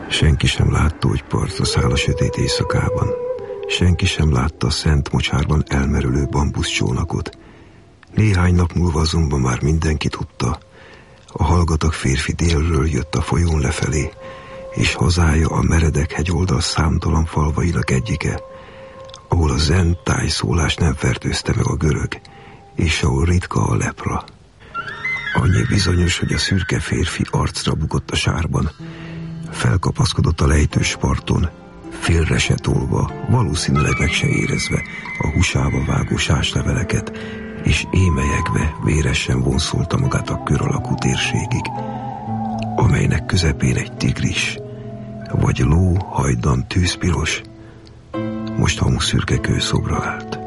Senki sem látta, hogy partra száll a sötét éjszakában. Senki sem látta a szent mocsárban elmerülő bambuszcsónakot. Néhány nap múlva azonban már mindenki tudta. A hallgatag férfi délről jött a folyón lefelé, és hazája a meredek hegyoldal számtalan falvainak egyike, ahol a zen tájszólás nem fertőzte meg a görög, és ahol ritka a lepra. Annyi bizonyos, hogy a szürke férfi arcra bukott a sárban, felkapaszkodott a lejtős parton, félre se tolva, valószínűleg meg se érezve a húsába vágó sásleveleket, és émelyegve véresen vonszolta magát a kör alakú térségig, amelynek közepén egy tigris, vagy ló, hajdan, tűzpiros, most hamuszürke kőszobra állt.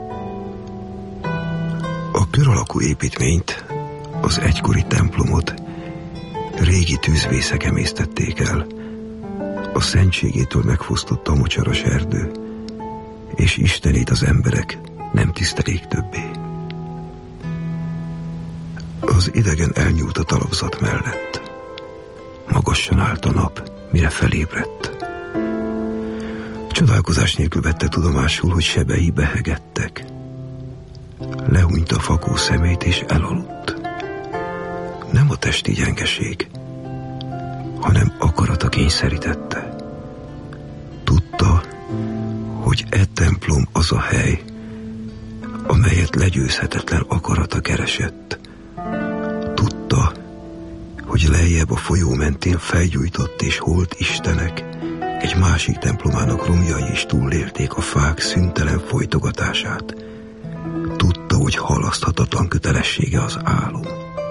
A kör alakú építményt, az egykori templomot régi tűzvészek emésztették el. A szentségétől megfosztotta a mocsaras erdő, és Istenét az emberek nem tisztelik többé. Az idegen elnyúlt a talapzat mellett. Magassan állt a nap, mire felébredt. Csodálkozás nélkül vette tudomásul, hogy sebei behegettek. Lehúnyta a fakó szemét, és elaludt. Nem a testi gyengeség, hanem akarata kényszerítette. Tudta, hogy e templom az a hely, amelyet legyőzhetetlen akarata keresett. Tudta, hogy lejjebb a folyó mentén felgyújtott és holt istenek egy másik templomának romjai is túlélték a fák szüntelen folytogatását. Tudta, hogy halaszthatatlan kötelessége az álom.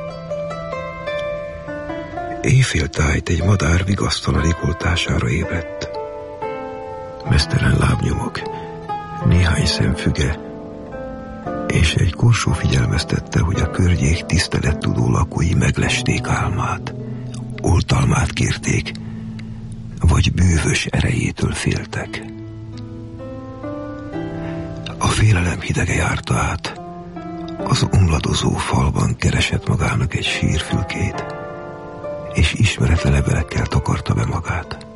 Éjféltájt egy madár vigasztalan rikoltására ébredt. Meztelen lábnyomok, néhány szemfüge, és egy korsó figyelmeztette, hogy a környék tisztelettudó lakói meglesték álmát, oltalmát kérték, vagy bűvös erejétől féltek. A félelem hidege járta át, az omladozó falban keresett magának egy sírfülkét, és ismeretlen levelekkel takarta be magát.